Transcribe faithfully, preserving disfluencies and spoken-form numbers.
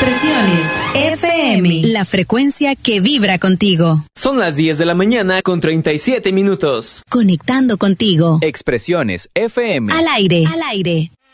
Expresiones F M, la frecuencia que vibra contigo. Son las diez de la mañana con treinta y siete minutos. Conectando contigo. Expresiones F M. Al aire. Al aire.